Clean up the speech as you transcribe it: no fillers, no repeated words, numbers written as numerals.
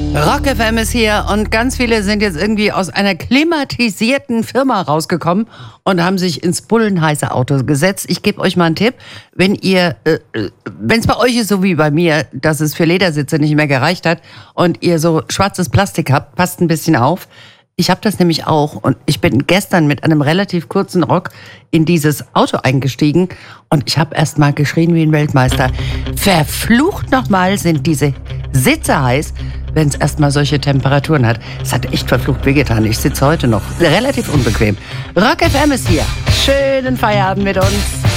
Rock FM ist hier und ganz viele sind jetzt irgendwie aus einer klimatisierten Firma rausgekommen und haben sich ins bullenheiße Auto gesetzt. Ich gebe euch mal einen Tipp, wenn es bei euch ist so wie bei mir, dass es für Ledersitze nicht mehr gereicht hat und ihr so schwarzes Plastik habt, passt ein bisschen auf. Ich habe das nämlich auch und ich bin gestern mit einem relativ kurzen Rock in dieses Auto eingestiegen und ich habe erst mal geschrien wie ein Weltmeister. Verflucht nochmal sind diese Sitze heiß, wenn es erstmal solche Temperaturen hat. Es hat echt verflucht wehgetan. Ich sitze heute noch relativ unbequem. Rock FM ist hier. Schönen Feierabend mit uns.